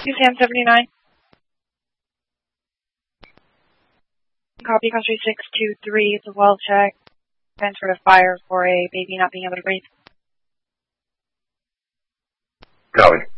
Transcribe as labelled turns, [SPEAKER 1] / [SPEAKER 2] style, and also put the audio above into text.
[SPEAKER 1] UCM 79. Copy, country 623. It's a well check. Transfer to fire for a baby not being able to breathe.
[SPEAKER 2] Copy.